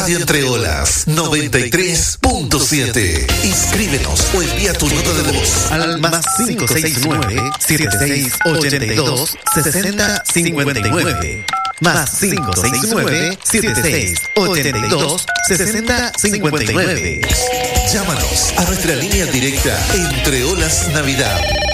Radio Entre Olas 93.7. Inscríbenos o envía tu nota de voz al más 569-7682-6059. Más 569-7682-6059. Llámanos a nuestra línea directa Entre Olas Navidad